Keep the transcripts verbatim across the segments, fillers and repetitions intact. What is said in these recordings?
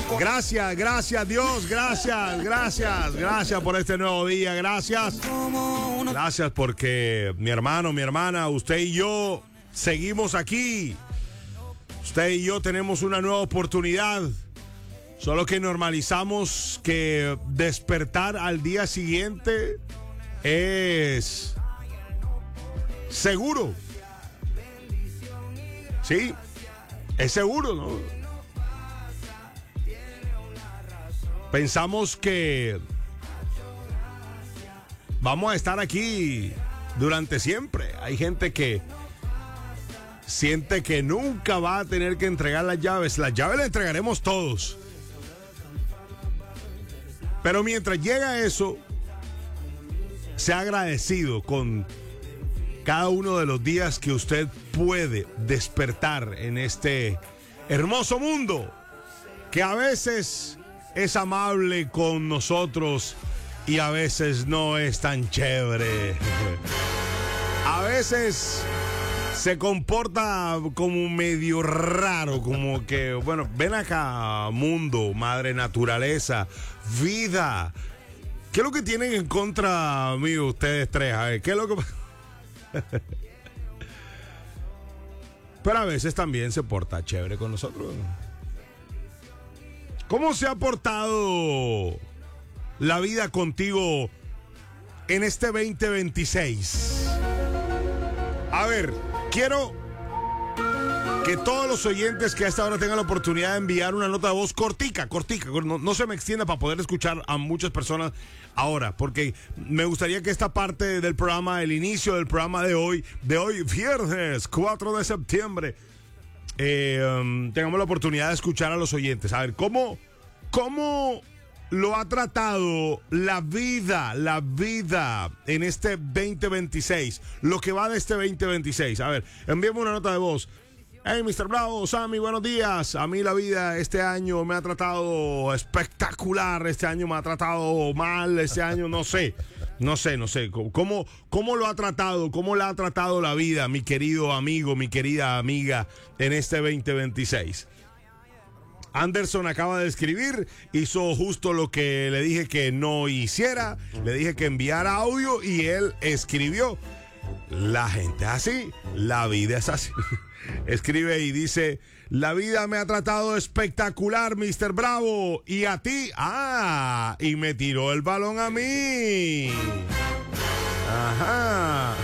Gracias, gracias Dios, gracias, gracias, gracias por este nuevo día, gracias. Gracias porque mi hermano, mi hermana, usted y yo seguimos aquí. Usted y yo tenemos una nueva oportunidad. Solo que normalizamos que despertar al día siguiente es seguro. Sí, es seguro, ¿no? Pensamos que vamos a estar aquí durante siempre. Hay gente que siente que nunca va a tener que entregar las llaves. Las llaves las entregaremos todos. Pero mientras llega eso, sea agradecido con cada uno de los días que usted puede despertar en este hermoso mundo, que a veces es amable con nosotros y a veces no es tan chévere. A veces se comporta como medio raro, como que, bueno, ven acá, mundo, madre naturaleza, vida. ¿Qué es lo que tienen en contra mío ustedes tres? A ver, ¿qué es lo que... Pero a veces también se porta chévere con nosotros. ¿Cómo se ha portado la vida contigo en este veinte veintiséis? A ver, quiero que todos los oyentes que a esta hora tengan la oportunidad de enviar una nota de voz cortica, cortica, no, no se me extienda para poder escuchar a muchas personas ahora, porque me gustaría que esta parte del programa, el inicio del programa de hoy, de hoy viernes cuatro de septiembre, eh, um, tengamos la oportunidad de escuchar a los oyentes. A ver, ¿cómo, cómo lo ha tratado la vida, la vida en este veinte veintiséis, lo que va de este veinte veintiséis? A ver, envíame una nota de voz. Hey, mister Bravo, Sammy, buenos días. A mí la vida este año me ha tratado espectacular, este año me ha tratado mal, este año no sé, no sé, no sé. ¿Cómo, cómo lo ha tratado, cómo la ha tratado la vida, mi querido amigo, mi querida amiga, en este veinte veintiséis? Anderson acaba de escribir, hizo justo lo que le dije que no hiciera, le dije que enviara audio y él escribió. La gente es así, la vida es así. Escribe y dice: la vida me ha tratado espectacular, mister Bravo. ¿Y a ti? Ah, y me tiró el balón a mí. Ajá.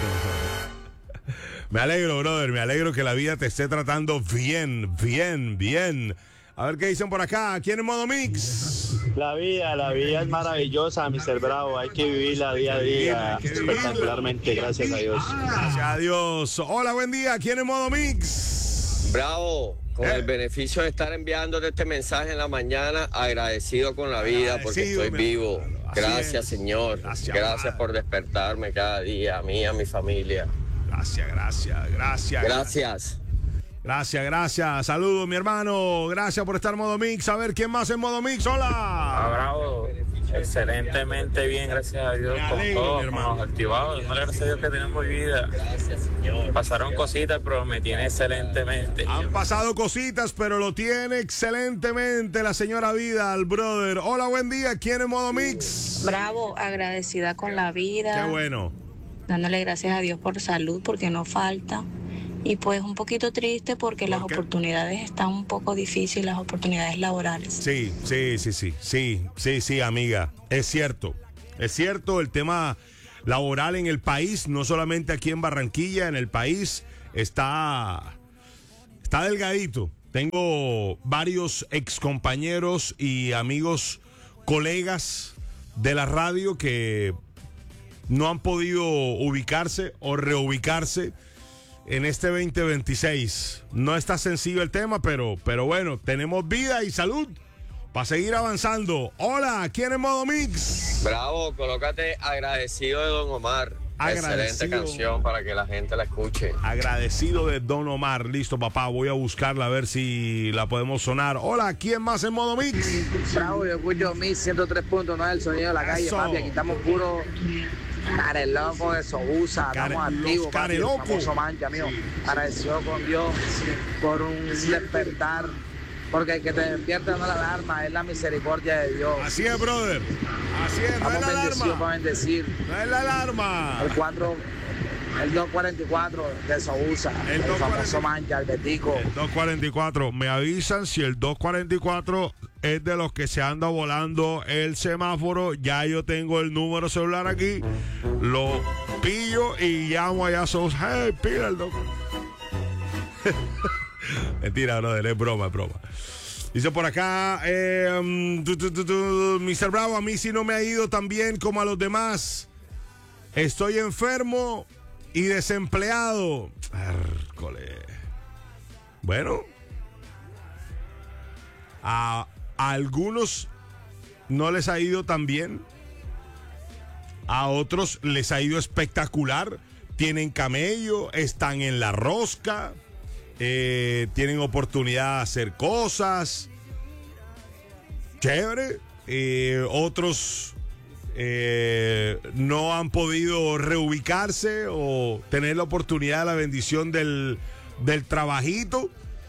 Me alegro, brother, me alegro que la vida te esté tratando bien, bien, bien. A ver qué dicen por acá. ¿Quién en modo mix? La vida, la vida es maravillosa, mister Bravo. Hay que vivirla día a día, espectacularmente, gracias a Dios. Gracias a Dios. Hola, buen día. ¿Quién en modo mix? Bravo, con ¿Eh? el beneficio de estar enviándote este mensaje en la mañana, agradecido con la vida porque estoy vivo. Gracias, Señor. Gracias, Gracias por despertarme cada día, a mí, a mi familia. Gracias, gracias, gracias. Gracias. Gracias, gracias. Saludos, mi hermano. Gracias por estar en modo mix. A ver, ¿quién más en modo mix? Hola. Ah, Bravo. Excelentemente bien, gracias a Dios. Me Con alegro, todos, mi hermano. con los activados. No, gracias a Dios que tenemos vida. Gracias, Señor. Pasaron cositas, pero me tiene excelentemente. Han pasado cositas, pero lo tiene excelentemente la señora Vida, el brother. Hola, buen día. ¿Quién en modo mix? Bravo, agradecida con la vida. Qué bueno. Dándole gracias a Dios por salud, porque no falta. Y pues un poquito triste porque las oportunidades están un poco difíciles, las oportunidades laborales. Sí, sí, sí, sí, sí, sí, sí, amiga. Es cierto, es cierto, el tema laboral en el país, no solamente aquí en Barranquilla, en el país, está, está delgadito. Tengo varios excompañeros y amigos, colegas de la radio que no han podido ubicarse o reubicarse en este veinte veintiséis. No está sencillo el tema, pero, pero bueno, tenemos vida y salud para seguir avanzando. Hola, ¿quién en modo mix? Bravo, colócate agradecido de Don Omar. Agradecido. Excelente canción para que la gente la escuche. Agradecido de Don Omar. Listo, papá, voy a buscarla a ver si la podemos sonar. Hola, ¿quién más en modo mix? Bravo, yo escucho Mix ciento tres punto nueve, el sonido de la calle, Eso. papi. Aquí estamos puro care loco de Sobusa, Care- estamos activos, los care papi, el loco. famoso mancha, mío. Agradecido con Dios por un despertar, Porque el que te despierta no es la alarma, es la misericordia de Dios. Así es, brother. Así es, no es la alarma. Para bendecir. No es la alarma. El cuatro, el dos cuarenta y cuatro de Sousa, el, el famoso mancha, el betico. El dos cuarenta y cuatro. Me avisan si el dos cuarenta y cuatro es de los que se anda volando el semáforo. Ya yo tengo el número celular aquí. Lo pillo y llamo allá a Sousa. Hey, pila el dos. Mentira, brother, es broma, es broma. Dice por acá, eh, um, tu, tu, tu, tu, mister Bravo, a mí sí no me ha ido tan bien como a los demás. Estoy enfermo y desempleado. Arcole. Bueno, a, a algunos no les ha ido tan bien. A otros les ha ido espectacular. Tienen camello, están en la rosca. Eh, tienen oportunidad de hacer cosas chévere, eh, otros eh, no han podido reubicarse o tener la oportunidad de la bendición del, del trabajito,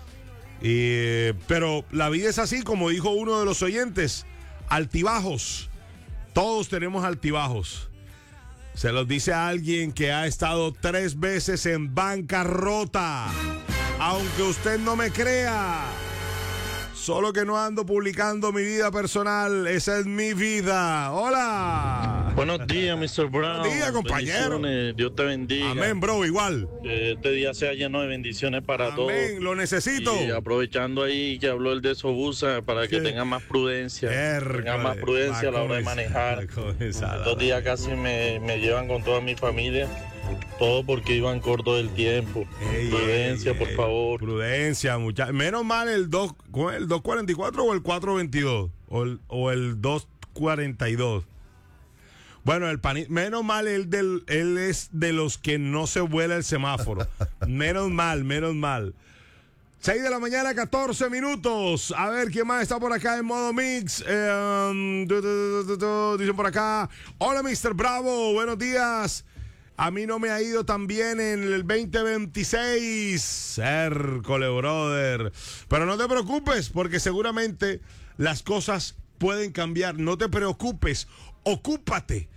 eh, pero la vida es así, como dijo uno de los oyentes, altibajos, todos tenemos altibajos. Se los dice a alguien que ha estado tres veces en bancarrota. Aunque usted no me crea, solo que no ando publicando mi vida personal, esa es mi vida. Hola. Buenos días, mister Brown. Buenos días, compañero. Dios te bendiga. Amén, bro, igual. Que este día sea lleno de bendiciones para Amén, todos. Amén, lo necesito. Y aprovechando ahí que habló el de Sobusa, para que tengan más prudencia. Ercole, tengan más prudencia a la hora de manejar. Estos días casi me, me llevan con toda mi familia. Todo porque iban corto del tiempo. Ey, prudencia, ey, por ey, favor. Prudencia, muchachos. Menos mal el dos, el dos cuarenta y cuatro o el cuatro veintidós. O el, o el dos cuarenta y dos. Bueno, el panito. Menos mal él, del, él es de los que no se vuela el semáforo. Menos mal, menos mal. seis de la mañana, catorce minutos. A ver, ¿quién más está por acá en modo mix? Eh, um, du, du, du, du, dicen por acá. Hola, mister Bravo. Buenos días. A mí no me ha ido tan bien en el veinte veintiséis. Hércole, brother. Pero no te preocupes, porque seguramente las cosas pueden cambiar. No te preocupes. Ocúpate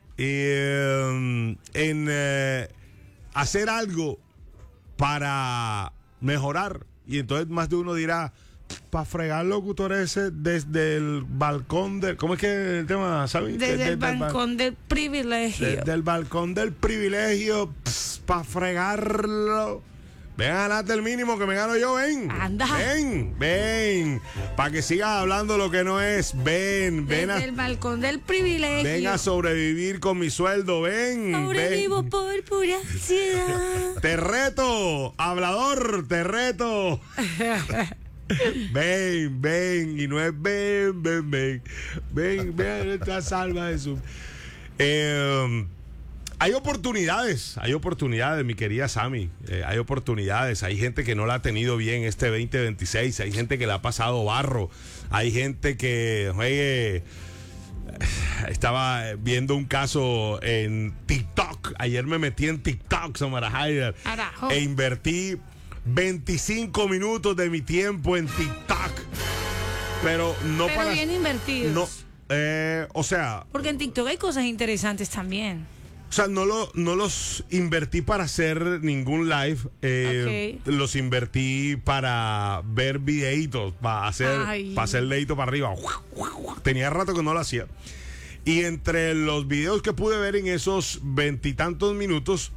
eh, en eh, hacer algo para mejorar. Y entonces más de uno dirá, para fregar locutor ese desde el balcón del... ¿Cómo es que el tema, ¿sabes? Desde, desde el balcón el, del privilegio. Desde el balcón del privilegio, para fregarlo. Ven a ganarte el mínimo que me gano yo, ven. Anda. Ven, ven. Para que sigas hablando lo que no es. Ven, ven. Desde a, el balcón del privilegio. Ven a sobrevivir con mi sueldo, ven. Sobrevivo ven. por pura ansiedad. Te reto, hablador, te reto. Ven, ven, y no es ven, ven, ven, ven, ven, esta salva de su. Eh, hay oportunidades, hay oportunidades, mi querida Sammy. Eh, hay oportunidades. Hay gente que no la ha tenido bien este veinte veintiséis. Hay gente que le ha pasado barro. Hay gente que, oye, estaba viendo un caso en TikTok. Ayer me metí en TikTok, Samara Haider, e invertí veinticinco minutos de mi tiempo en TikTok, pero no pero para bien invertidos. No, eh, o sea, porque en TikTok hay cosas interesantes también. O sea, no, lo, no los invertí para hacer ningún live, eh, okay. Los invertí para ver videitos, para hacer, para hacer dedito para arriba. Tenía rato que no lo hacía. Y entre los videos que pude ver en esos veintitantos minutos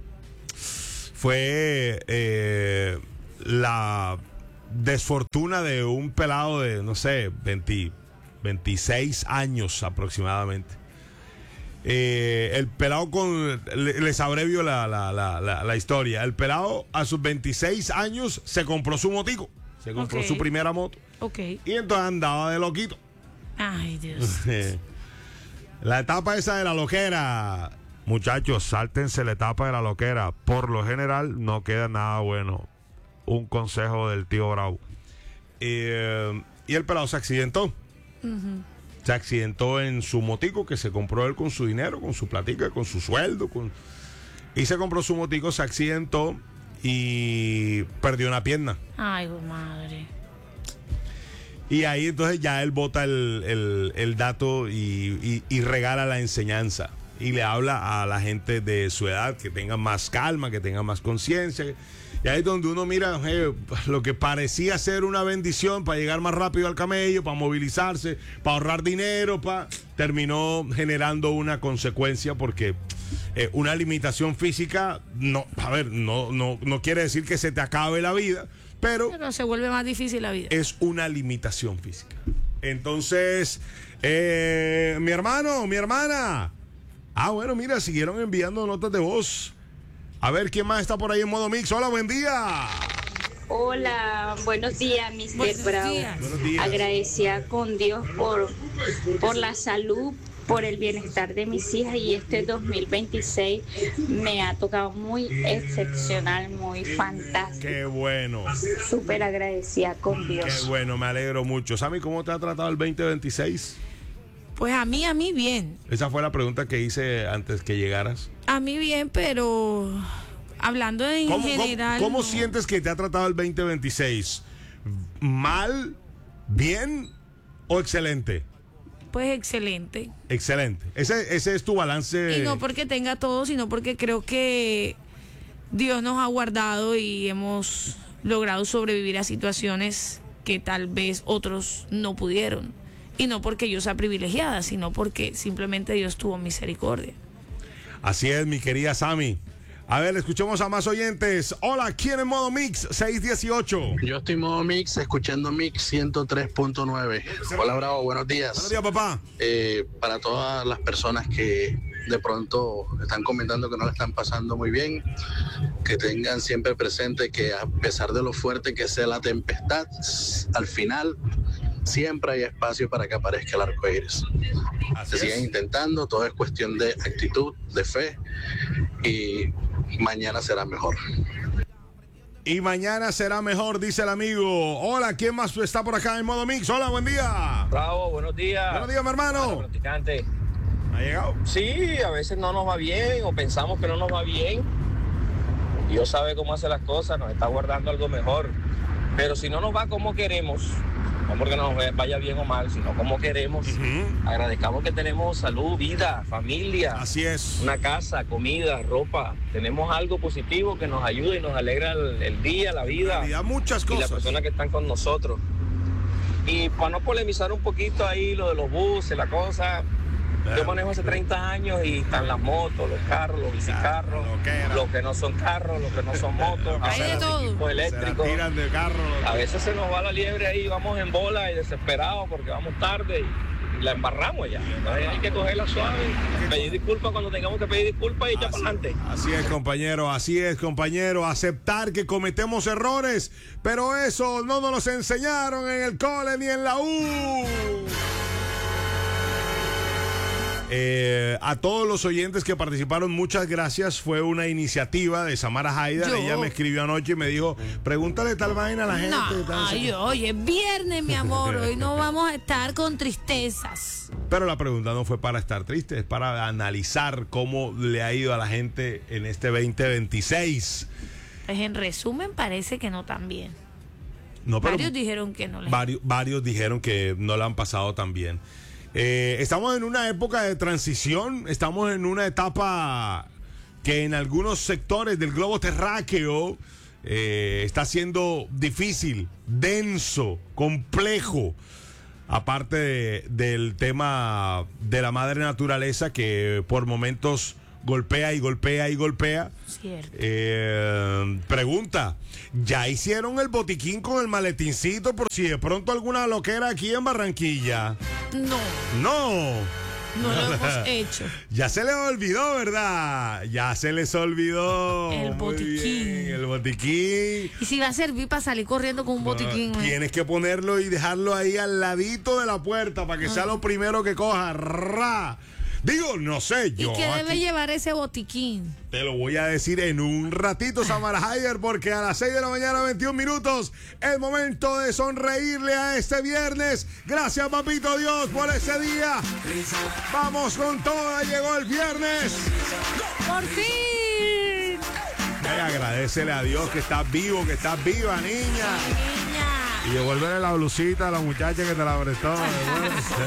fue eh, la desfortuna de un pelado de, no sé, veinte, veintiséis años aproximadamente. Eh, el pelado con... Les abrevio la, la, la, la, la historia. El pelado a sus veintiséis años se compró su motico. Se compró okay. su primera moto. Okay. Y entonces andaba de loquito. Ay, Dios. La etapa esa de la loquera... Muchachos, sáltense la etapa de la loquera. Por lo general no queda nada bueno. Un consejo del tío Bravo. Eh, y el pelado se accidentó. Uh-huh. Se accidentó en su motico que se compró él con su dinero, con su platica, con su sueldo. Con... Y se compró su motico, se accidentó y perdió una pierna. Ay, madre. Y ahí entonces ya él bota el, el, el dato y, y, y regala la enseñanza. Y le habla a la gente de su edad que tengan más calma, que tengan más conciencia. Y ahí es donde uno mira eh, lo que parecía ser una bendición para llegar más rápido al camello, para movilizarse, para ahorrar dinero, para terminó generando una consecuencia porque eh, una limitación física, no, a ver, no, no, no quiere decir que se te acabe la vida, pero, pero se vuelve más difícil la vida. Es una limitación física. Entonces, eh, mi hermano, mi hermana. Ah, bueno, mira, siguieron enviando notas de voz. A ver, ¿quién más está por ahí en modo mix? Hola, buen día. Hola, buenos días, mister Buenos Bravo. días. Buenos días. Agradecida con Dios por, por la salud, por el bienestar de mis hijas y este dos mil veintiséis me ha tocado muy excepcional, muy fantástico. Qué bueno. Súper agradecida con Dios. Qué bueno, me alegro mucho. Sammy, ¿cómo te ha tratado el veinte veintiséis? Pues a mí, a mí bien. Esa fue la pregunta que hice antes que llegaras. A mí bien, pero hablando en ¿Cómo, general. ¿cómo, cómo no. sientes que te ha tratado el veinte veintiséis? ¿Mal, bien o excelente? Pues excelente. Excelente. Ese, ese es tu balance. Y no porque tenga todo, sino porque creo que Dios nos ha guardado y hemos logrado sobrevivir a situaciones que tal vez otros no pudieron. Y no porque yo sea privilegiada, sino porque simplemente Dios tuvo misericordia. Así es, mi querida Sammy. A ver, escuchemos a más oyentes. Hola, ¿quién en modo mix? seis dieciocho. Yo estoy en modo mix, escuchando mix ciento tres punto nueve. Hola, Bravo, buenos días. Buenos días, papá. Eh, para todas las personas que de pronto están comentando que no la están pasando muy bien, que tengan siempre presente que a pesar de lo fuerte que sea la tempestad, al final siempre hay espacio para que aparezca el arco iris. Se sigan intentando, todo es cuestión de actitud, de fe, y mañana será mejor. Y mañana será mejor, dice el amigo. Hola, ¿quién más está por acá en modo mix? Hola, buen día. Bravo, buenos días. Buenos días, mi hermano. Hola, practicante. ¿Ha llegado? Sí, a veces no nos va bien o pensamos que no nos va bien. Dios sabe cómo hace las cosas, nos está guardando algo mejor. Pero si no nos va como queremos, no porque nos vaya bien o mal, sino como queremos, uh-huh. Agradezcamos que tenemos salud, vida, familia. Así es. Una casa, comida, ropa. Tenemos algo positivo que nos ayuda y nos alegra el, el día, la vida. La vida, muchas cosas. Y las personas que están con nosotros. Y para no polemizar un poquito ahí lo de los buses, la cosa... Yo manejo hace treinta años y están las motos, los carros, los bicicarros, los que no son carros, los que no son motos, a veces equipos eléctricos. De carro, a veces se nos va la liebre ahí, vamos en bola y desesperados porque vamos tarde y, y la embarramos ya. Entonces hay que cogerla suave, pedir disculpas cuando tengamos que pedir disculpas y echar para adelante. Así es, compañero, así es, compañero. Aceptar que cometemos errores, pero eso no nos lo enseñaron en el cole ni en la U. Eh, a todos los oyentes que participaron, muchas gracias. Fue una iniciativa de Samara Haidar. Yo. Ella me escribió anoche y me dijo, pregúntale tal vaina a la gente. No, tal, ay, oye, es viernes, mi amor. Hoy no vamos a estar con tristezas. Pero la pregunta no fue para estar triste, es para analizar cómo le ha ido a la gente en este veinte veintiséis. Pues en resumen parece que no tan bien. No, pero varios dijeron que no les... varios, varios dijeron que no la han pasado tan bien. Eh, estamos en una época de transición, estamos en una etapa que en algunos sectores del globo terráqueo eh, está siendo difícil, denso, complejo. Aparte de, del tema de la madre naturaleza que por momentos golpea y golpea y golpea. Cierto. Eh, pregunta, ¿ya hicieron el botiquín con el maletincito por si de pronto alguna loquera aquí en Barranquilla? No. No. No lo hemos hecho. Ya se les olvidó, ¿verdad? Ya se les olvidó. El Muy botiquín. bien, el botiquín. ¿Y si va a servir para salir corriendo con un botiquín? No, tienes que ponerlo y dejarlo ahí al ladito de la puerta para que ah. sea lo primero que coja. ¡Ra! Digo, no sé, yo. ¿Y qué debe aquí llevar ese botiquín? Te lo voy a decir en un ratito, Samara Haidar, porque a las seis de la mañana, veintiún minutos, es momento de sonreírle a este viernes. Gracias, papito Dios, por ese día. Vamos con toda, llegó el viernes. ¡Por fin! Ay, agradécele a Dios que estás vivo, que estás viva, niña. Niña. Y devolverle la blusita a la muchacha que te la prestó.